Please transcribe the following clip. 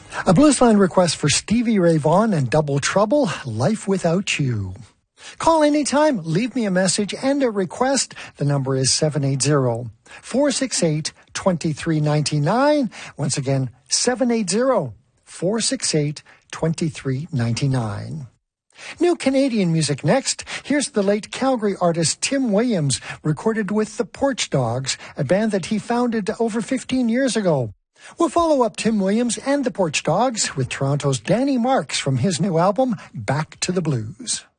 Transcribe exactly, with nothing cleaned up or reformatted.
A Bluesline request for Stevie Ray Vaughan and Double Trouble, Life Without You. Call anytime, leave me a message and a request. The number is seven eight zero, four six eight, two three nine nine. Once again, seven eight zero, four six eight, two three nine nine. New Canadian music next. Here's the late Calgary artist Tim Williams, recorded with the Porch Dogs, a band that he founded over fifteen years ago. We'll follow up Tim Williams and the Porch Dogs with Toronto's Danny Marks from his new album, Back to the Blues.